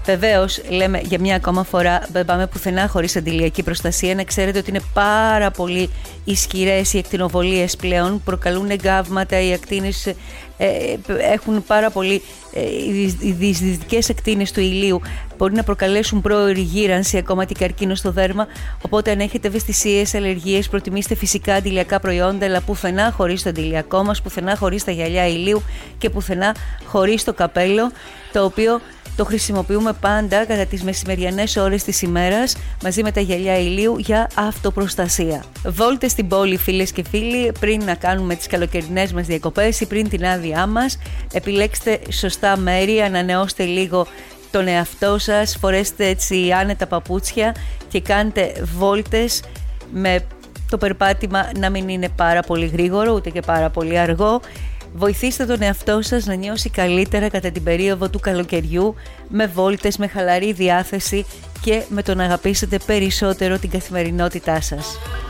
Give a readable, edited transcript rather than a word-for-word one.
Βεβαίως, λέμε για μια ακόμα φορά, δεν πάμε πουθενά χωρίς αντιλιακή προστασία. Να ξέρετε ότι είναι πάρα πολύ ισχυρές οι ακτινοβολίες πλέον, προκαλούν εγκάβματα, οι ακτίνες έχουν πάρα πολύ, οι διεισδυτικές ακτίνες του ηλίου μπορεί να προκαλέσουν πρόωρη γύρανση, ακόμα και καρκίνο στο δέρμα. Οπότε αν έχετε ευαισθησίες, αλλεργίες, προτιμήστε φυσικά αντιλιακά προϊόντα, αλλά πουθενά χωρίς το αντιλιακό μας, πουθενά χωρίς τα γυαλιά ηλίου και πουθενά χωρίς το καπέλο, το οποίο το χρησιμοποιούμε πάντα κατά τις μεσημεριανές ώρες της ημέρας μαζί με τα γυαλιά ηλίου για αυτοπροστασία. Βόλτες στην πόλη, φίλες και φίλοι, πριν να κάνουμε τις καλοκαιρινές μας διακοπές ή πριν την άδειά μας. Επιλέξτε σωστά μέρη, ανανεώστε λίγο τον εαυτό σας, φορέστε έτσι άνετα παπούτσια και κάντε βόλτες με το περπάτημα να μην είναι πάρα πολύ γρήγορο ούτε και πάρα πολύ αργό. Βοηθήστε τον εαυτό σας να νιώσει καλύτερα κατά την περίοδο του καλοκαιριού με βόλτες, με χαλαρή διάθεση και με το να αγαπήσετε περισσότερο την καθημερινότητά σας.